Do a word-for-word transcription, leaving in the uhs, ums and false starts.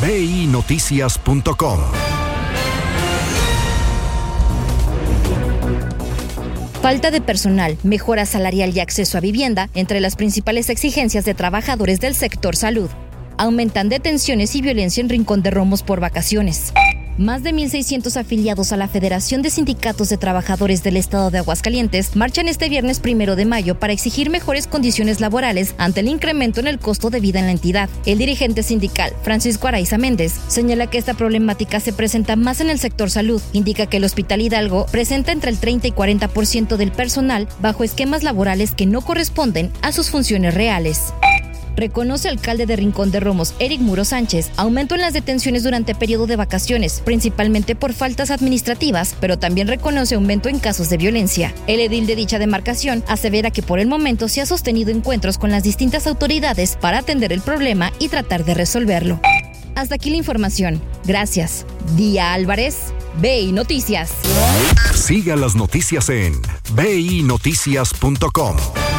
b i noticias punto com. Falta de personal, mejora salarial y acceso a vivienda entre las principales exigencias de trabajadores del sector salud. Aumentan detenciones y violencia en Rincón de Romos por vacaciones. Más de mil seiscientos afiliados a la Federación de Sindicatos de Trabajadores del Estado de Aguascalientes marchan este viernes primero de mayo para exigir mejores condiciones laborales ante el incremento en el costo de vida en la entidad. El dirigente sindical, Francisco Araiza Méndez, señala que esta problemática se presenta más en el sector salud. Indica que el Hospital Hidalgo presenta entre el treinta y cuarenta por ciento del personal bajo esquemas laborales que no corresponden a sus funciones reales. Reconoce alcalde de Rincón de Romos, Eric Muro Sánchez, aumento en las detenciones durante periodo de vacaciones, principalmente por faltas administrativas, pero también reconoce aumento en casos de violencia. El edil de dicha demarcación asevera que por el momento se ha sostenido encuentros con las distintas autoridades para atender el problema y tratar de resolverlo. Hasta aquí la información. Gracias. Día Álvarez, B I Noticias. Siga las noticias en b i noticias punto com.